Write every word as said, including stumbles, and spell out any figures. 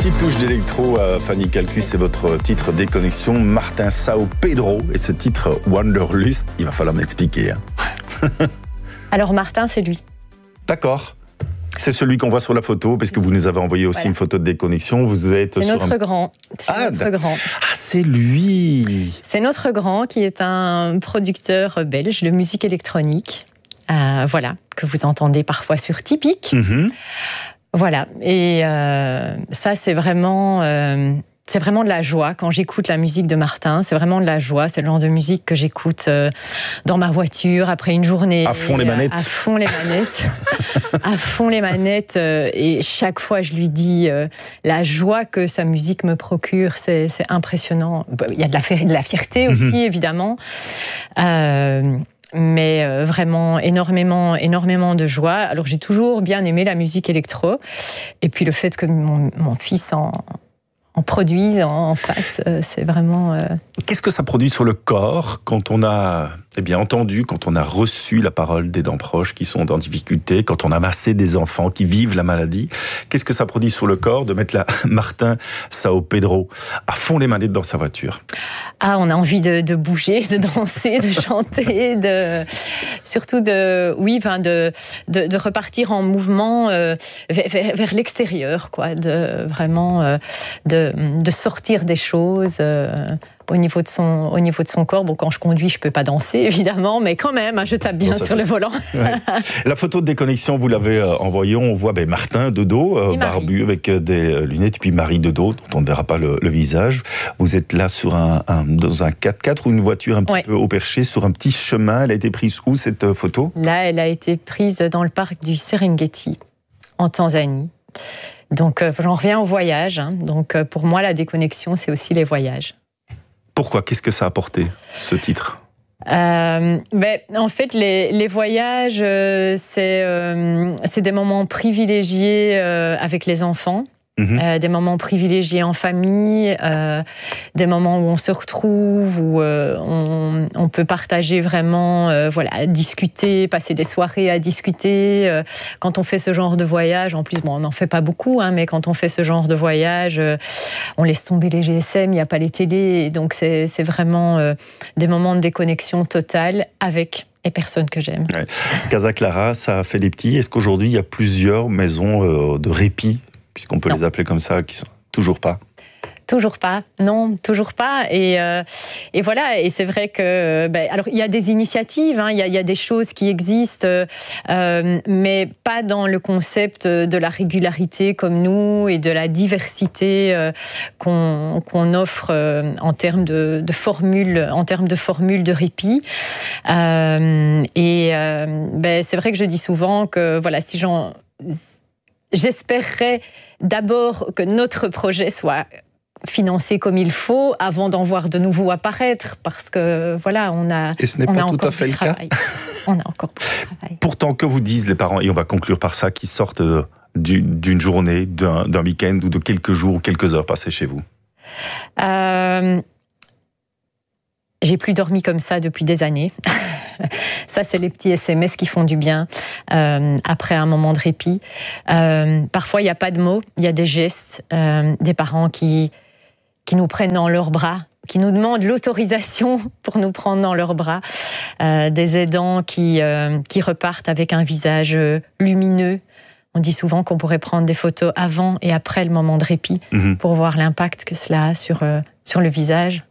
petite touche d'électro à Fanny Calcus, c'est votre titre Déconnexion, Martin Sao Pedro, et ce titre Wanderlust, il va falloir m'expliquer. Hein. Alors Martin, c'est lui. D'accord. C'est celui qu'on voit sur la photo, parce que vous nous avez envoyé aussi voilà. une photo de Déconnexion. Vous êtes c'est sur notre un... grand. C'est ah, notre grand. Ah, c'est lui. C'est notre grand qui est un producteur belge de musique électronique. Euh, voilà, que vous entendez parfois sur Typique. Mm-hmm. Voilà, et euh, ça c'est vraiment, euh, c'est vraiment de la joie quand j'écoute la musique de Martin. C'est vraiment de la joie. C'est le genre de musique que j'écoute euh, dans ma voiture après une journée. À fond les manettes. À, à fond les manettes. à fond les manettes. Euh, et chaque fois je lui dis euh, la joie que sa musique me procure, c'est, c'est impressionnant. Il y a de la, de la fierté aussi mm-hmm. évidemment. Euh, mais euh, vraiment énormément, énormément de joie. Alors j'ai toujours bien aimé la musique électro, et puis le fait que mon, mon fils en, en produise, en, en fasse, euh, c'est vraiment... Euh... Qu'est-ce que ça produit sur le corps quand on a eh bien, entendu, quand on a reçu la parole d'aidants proches qui sont en difficulté, quand on a massé des enfants qui vivent la maladie? Qu'est-ce que ça produit sur le corps de mettre la Martin Sao Pedro à fond les manettes dans sa voiture? Ah, on a envie de, de bouger, de danser, de chanter, de surtout de, oui, enfin de, de, de repartir en mouvement euh, vers, vers l'extérieur, quoi, de vraiment euh, de, de sortir des choses. Euh, Au niveau, de son, au niveau de son corps. Bon, quand je conduis, je ne peux pas danser, évidemment, mais quand même, je tape bien bon, sur fait. le volant. Ouais. La photo de Déconnexion, vous l'avez euh, envoyée, on voit ben, Martin de dos, euh, barbu, avec euh, des lunettes, et puis Marie de dos, dont on ne verra pas le, le visage. Vous êtes là sur un, un, dans un quatre-quatre ou une voiture un petit ouais. peu au perché, sur un petit chemin. Elle a été prise où, cette euh, photo? Là, elle a été prise dans le parc du Serengeti, en Tanzanie. Donc, euh, j'en reviens au voyage. Hein. Donc, euh, pour moi, la déconnexion, c'est aussi les voyages. Pourquoi? Qu'est-ce que ça a apporté, ce titre? euh, ben, En fait, les, les voyages, euh, c'est, euh, c'est des moments privilégiés euh, avec les enfants. Mmh. Euh, des moments privilégiés en famille, euh, des moments où on se retrouve, où euh, on, on peut partager vraiment, euh, voilà, discuter, passer des soirées à discuter. Euh, quand on fait ce genre de voyage, en plus, bon, on n'en fait pas beaucoup, hein, mais quand on fait ce genre de voyage, euh, on laisse tomber les G S M, il n'y a pas les télés, et donc c'est, c'est vraiment euh, des moments de déconnexion totale avec les personnes que j'aime. Ouais. Casa Clara, ça a fait des petits. Est-ce qu'aujourd'hui, il y a plusieurs maisons euh, de répit, puisqu'on peut non. les appeler comme ça, qui sont toujours pas? Toujours pas, non, toujours pas. Et, euh, et voilà, et c'est vrai que... Ben, alors, il y a des initiatives, hein, il y a, il y a des choses qui existent, euh, mais pas dans le concept de la régularité comme nous et de la diversité euh, qu'on, qu'on offre euh, en termes de, de formules, en termes de formules de répit. Euh, et euh, ben, c'est vrai que je dis souvent que, voilà, si j'en... J'espérerais d'abord que notre projet soit financé comme il faut avant d'en voir de nouveau apparaître, parce que voilà, on a, et ce n'est on pas a tout encore à fait du le travail. cas. On a encore beaucoup de travail. Pourtant, que vous disent les parents, et on va conclure par ça, qui sortent de, d'une journée, d'un, d'un week-end ou de quelques jours ou quelques heures passées chez vous? euh, J'ai plus dormi comme ça depuis des années. Ça, c'est les petits S M S qui font du bien euh, après un moment de répit. Euh, parfois, il n'y a pas de mots, il y a des gestes, euh, des parents qui, qui nous prennent dans leurs bras, qui nous demandent l'autorisation pour nous prendre dans leurs bras, euh, des aidants qui, euh, qui repartent avec un visage lumineux. On dit souvent qu'on pourrait prendre des photos avant et après le moment de répit mmh. pour voir l'impact que cela a sur, euh, sur le visage.